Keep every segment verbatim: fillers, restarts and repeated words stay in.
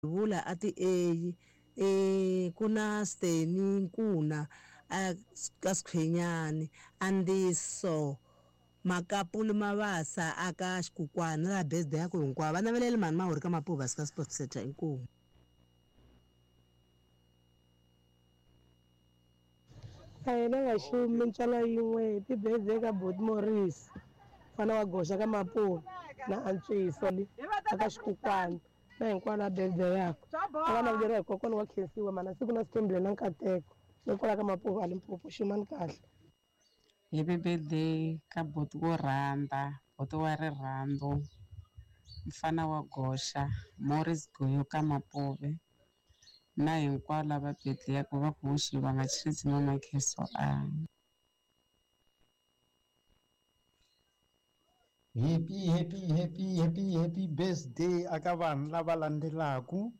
vula ati A eh kuna Steny Nkuna a kaSikhwenyane Andiso Makapulu Mabasa aka Xikukwana la birthday yako hinkwavo va navelele mani mahori ka Mapuva sika sport center inkomu. Ayena ngashumi ntswala yin'we happy birthday ka Bot Morris fana wa goxa ka Mapuva na Antswiso aka Xikukwana na hinkwavo birthday yako avana vuyeriwa hi kokwana wa khensiwa mana siku na sikwembu na nkateko hikwalaho ka Mapuva Limpopo ximani kahle. Happy birthday ka Bot wo rhanda Bot wa rirhandzu mfana wa goxa Morris Goyo ka Mapuve na hinkwavo lava birthday yako va ku wuxi va nga chisi mama Kheso a happy happy happy happy happy birthday aka vanhu lava landzelaku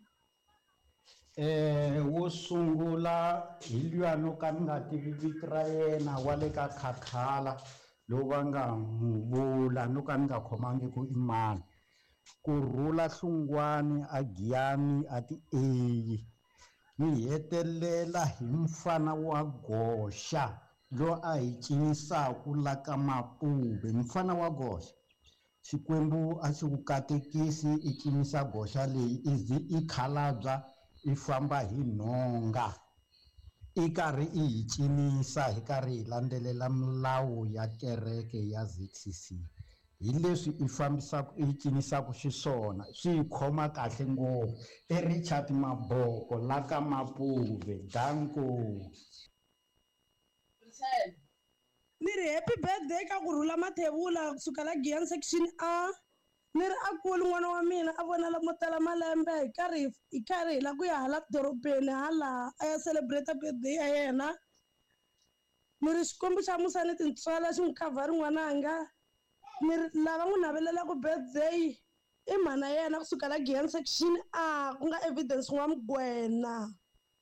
eh wo sungula hi luyano ka ni nga tivi vito ra yena wa le ka Khakhala lowu va nga n'wi vula no ka ni nga khomangi ku i mani Kurhula Hlungwane a Giyani a ti A ni hetelela hi mfana wa goxa lo a hi cinisaku la ka Mapuve mfana wa goxa Xikwembu a xi ku katekisi i cinisa goxa leyi izi i khalabya i famba hi nhonga i karhi i hi cinisa hi karhi hi landzelela milawu ya kereke ya Z C C hi leswi i fambisaku i cinisaku xiswona swi hi khoma kahle ngopfu i Richard Maboko la ka Mapuve danko. Ni ri happy birthday ka Kurhula Mathebula kusuka la Giyani section A ni ri a kuli n'wana wa mina a vonela mo tala malembe hi karhi hi karhi hi la ku ya hala dorobeni hala a ya celebrate birthday ya yena ni ri xikwembu xa musa ni tintswala xi n'wi khavhari n'wananga ni ri lava n'wi navelelaku birthday i mhana yena kusuka la Giyani section A ku nga Evidence N'wamgwena.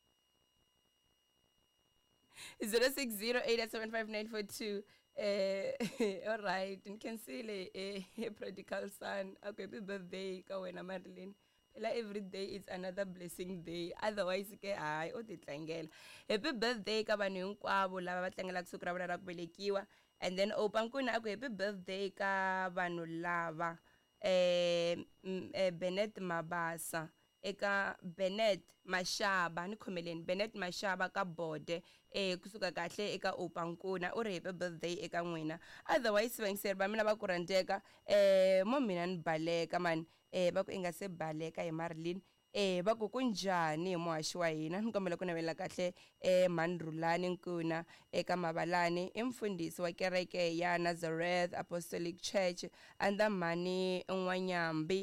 zero six zero eight eight seven five nine four two. Uh, all right, Nkensile, a prodigal son. Okay, happy birthday, Kawena Madeline. Phela every day is another blessing day. Otherwise, ke ay o titlangela. Happy birthday ka vanhu hinkwavo lava va tlangela kusuku ra vona ra ku velekiwa. And then Opankuna aku happy birthday ka vanhu lava eh, eh Bennett Mabasa. Eka Bennett Mashaba ni khomeleni Bennett Mashaba ka Bode eh kusuka kahle eka Opankuna u ri happy birthday eka n'wina. Otherwise vaingiseri va mina va ku rhandeka eh mo mina ni baleka man eh va ku inga se baleka hi Marilyn eh va ku kunjhani muhashi wa hina ni kombela ku navela kahle eh Manrulani Nkuna eka Mabalani i mfundhisi wa kereke ya Nazareth Apostolic Church andamani N'wanyambi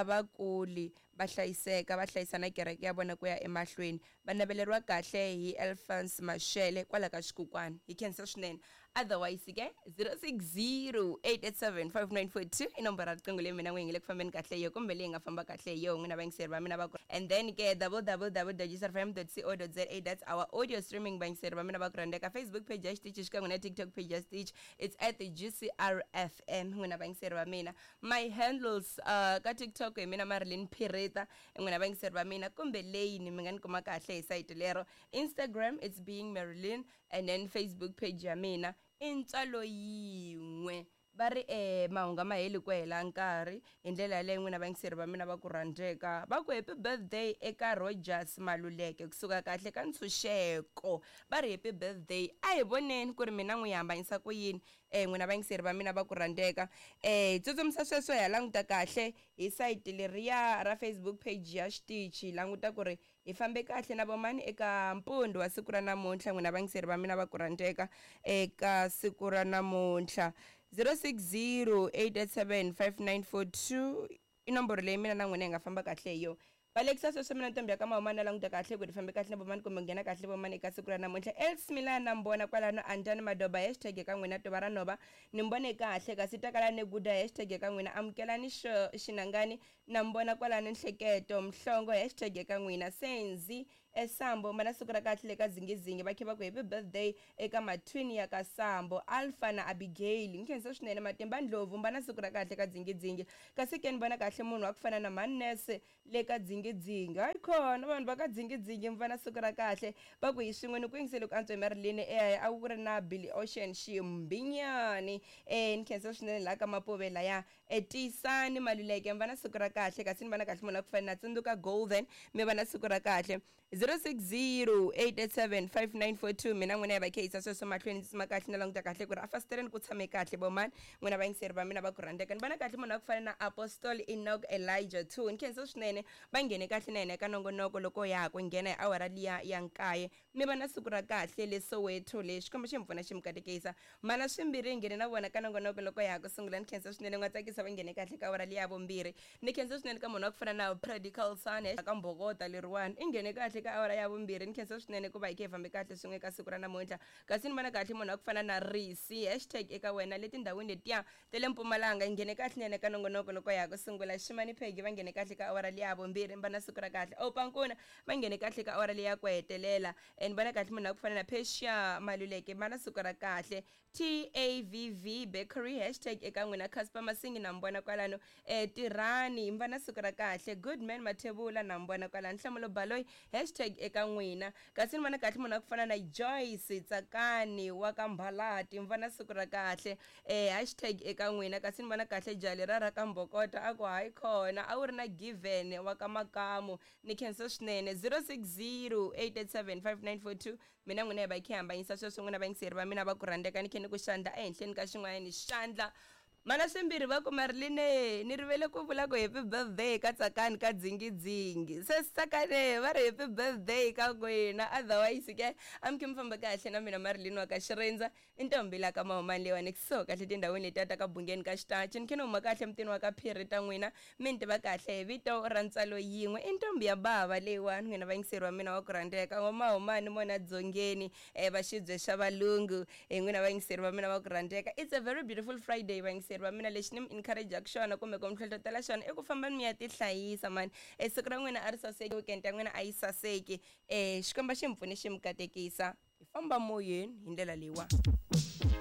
abakuli bahlayiseka bahlayisana kereke ya vona ku ya emahlweni va naveleriwa kahle hi Alphonse Mashele kwala ka Xikukwana hi khensa swinene. Otherwise ke zero six zero eight eight seven five nine four two i nomboro ra riqingho leyi mina n'wi ngile ku fambeni kahle yo kumbe leyi nga famba kahle yo n'wina vaingiseri va mina va ku and then ke w w w dot gisfm dot co dot za that's our audio streaming vaingiseri va mina va ku rhandeka Facebook page ya Xitichi xikan'we na TikTok page ya Xitichi it's at the G C R F M n'wina vaingiseri va mina. My handles uh ka TikTok hi mina Marilyn Pireta n'wina vaingiseri va mina kumbe leyi ni mi nga ni kuma kahle hi site lero. Instagram it's being Marilyn and then Facebook page ya mina intswalo yin'we va ri eh mahunga ma heli ku hela nkarhi hi ndlela leyi n'wina vaingiseri va mina va ku rhandeka va ku happy birthday eka Rogers Maluleke kusuka kahle ka Ntshunxeko va ri happy birthday a hi voneni ku ri mina n'wi hambanyisa ku yini eh n'wina vaingiseri va mina va ku rhandeka eh tsutsumisa sweswo hi languta kahle hi site leriya ra Facebook page ya Xitichi languta ku ri hi fambe kahle na vomani eka mpundo wa siku ra namuntlha n'wina vaingiseri va mina va ku rhandeka eka siku ra namuntlha. Zero six zero eight eight seven five nine four two i nomboro leyi mina na n'wina hi nga famba kahle hi yo. Alexa sweswo mina ntombi ya ka mama na languta kahle ku ri fambe kahle na vomani kumbe nghena kahle vomani eka siku ra namuntlha. Elsmilana na mbona kwalano Andani Madoba hashtag eka n'wina tova ra nova ni mbone kahle kasi takala ne guda hashtag eka n'wina amukelani xinangani na mbona kwalano nhleketo mhlongo hashtag eka n'wina senzi eSambo mana siku ra kahle le ka Zingizingi va khiva ku happy birthday eka mathwini ya ka Sambo Alpha na Abigail nkhensa swinene Matimba Ndlovu mbana siku ra kahle ka Zingizingi kasi ke ni vona kahle munhu wa ku fana na Manese le ka Zingizingi hayi khona vanhu va ka Zingizingi mvana siku ra kahle va ku hi swin'we ku yingisele ku antswa Marilyn eh a ku ri na Billy Ocean Shimbinyani eh nkhensa swinene la ka Mapovela ya etisani Maluleke mvana siku ra kahle kasi ni vona kahle munhu wa ku fana na Tsundzuka Golden mi vana siku ra kahle zero six zero eight eight seven five nine four two mina n'wina ya va khesa sweswo mahlweni ndzi tsima kahle na languta kahle ku ri afasitereni ku tshame kahle bomani n'wina va yingiseri va mina va ku rhandeka ni vona kahle munhu wa ku fana na Apostle Enoch Elijah two ni khensa swinene va nghene kahle na hina eka nongonoko loko ya ku nghena hi awara liya ya nkaye mi va na siku ra kahle le Soweto le xikombo xi mi pfuna xi mi katekisa mana swimbirhi nghene na vona ka nongonoko loko ya ku sungula ni khensa swinene n'wa tsakisa va nghene kahle ka awara liya vumbirhi ni khensa swinene ka munhu wa ku fana na Predical Son ka Mbogota leriwani i nghene kahle ka awara ya vumbirhi ni khensa swinene ku va hi khe fambe kahle swin'we ka siku ra namuntlha kasi ni vona kahle munhu wa ku fana na Risi hashtag eka wena leti ndhawini letiya te le Mpumalanga nghene kahle nene ka nongonoko loko ya ku sungula Shimani Phegi va nghene kahle ka awara liya vumbirhi ni vona siku ra kahle Opankuna va nghene kahle ka awara liya ku hetelela ni vona kahle munhu wa ku fana na Pesha Maluleke vana siku ra kahle T A V V Bakery hashtag eka n'wina Casper Masingi na mbona kwalano eh Tirani mvana siku ra kahle Goodman Mathebula na mbona kwalano Nhlamulo Baloyi hashtag eka n'wina kasi ni vona kahle munhu wa ku fana na Joyce Tsakani wa ka Mbalati mvana siku ra kahle eh hashtag eka n'wina kasi ni vona kahle Jali ra ra ka Mbokota a ku hayi khona a wu ri na Given wa ka Makamu ni khensa swinene zero six zero eight eight seven five nine four two mina n'wina va khe hambanyisa sweswo n'wina va yingiseri va mina va ku rhandeka ni khe ni ku xandla ehenhleni ka xin'wanyana xandla mana swimbirhi va ku Marilyn ni rivele ku vula ku happy birthday ka Tsakani ka Dzingidzingi se Tsakani va ri happy birthday ka n'wina otherwise ke a mi khe mi famba kahle na mina Marilyn wa ka Xirindza i ntombi la ka Mahumani leyiwani kusuka kahle tindhawini letiya ta ka Bungeni ka Xitachi ni khe ni huma kahle mutini wa ka Phiri ta n'wina mi ni tiva kahle hi vito ra ntsalo yin'we i ntombi ya bava leyiwani n'wina va yingiseri wa mina wa ku rhandeka wa Mahumani mona Dzongeni um va xibye xa valungu hi n'wina va yingiseri va mina va ku rhandeka it's a very beautiful Friday va yingiseri va mina lexi ni mi encourage-aka xona kumbe ku mi hlohlotela xona i ku famba mi ya tihlayisa mani e siku ra n'wina a ri saseki weekend ya n'wina a yi saseki um xikomba xi mi pfune xi mi katekisa hi famba moyeni hi ndlela leyiwa